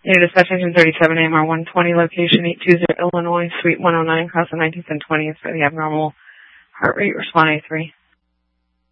Unit Dispatch Engine 37 AMR 120, location 820 Illinois, Suite 109, across the 19th and 20th for the abnormal heart rate. Respond A3.